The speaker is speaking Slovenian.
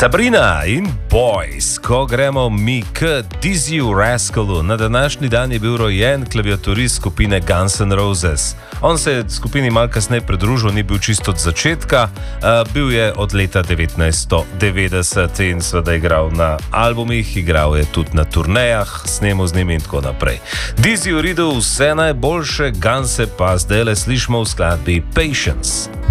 Sabrina in Boys, ko gremo mi k Dizzyju Rascalu. Na današnji dan je bil rojen klaviaturist skupine Guns N' Roses. On se je skupini malo kasneje pridružil, ni bil čisto od začetka, bil je od leta 1990 in seveda igral na albumih, igral je tudi na turnejah, snemal z njimi in tako naprej. Dizzy uredil vse najboljše, Gunse pa zdaj le slišimo v skladbi Patience.